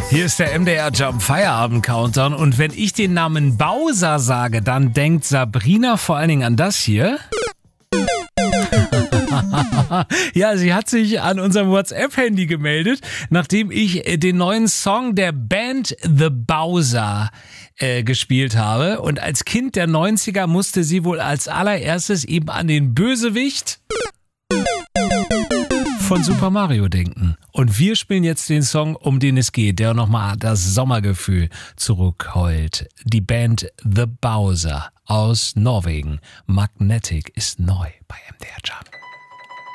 Hier ist der MDR Jump Feierabend Countdown und wenn ich den Namen Bowser sage, dann denkt Sabrina vor allen Dingen an das hier. Ja, sie hat sich an unserem WhatsApp-Handy gemeldet, nachdem ich den neuen Song der Band The Bowser gespielt habe. Und als Kind der 90er musste sie wohl als allererstes eben an den Bösewicht von Super Mario denken. Und wir spielen jetzt den Song, um den es geht, der nochmal das Sommergefühl zurückholt. Die Band The Bowser aus Norwegen. Magnetic ist neu bei MDR Jump.